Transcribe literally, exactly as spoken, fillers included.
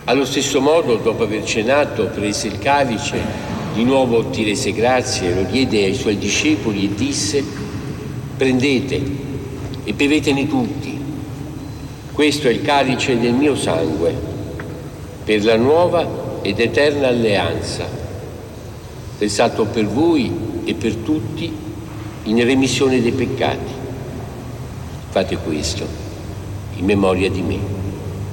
Allo stesso modo, dopo aver cenato, prese il calice, di nuovo ti rese grazie, lo diede ai suoi discepoli e disse: prendete e bevetene tutti. Questo è il calice del mio sangue, per la nuova ed eterna alleanza, versato per voi e per tutti in remissione dei peccati. Fate questo in memoria di me.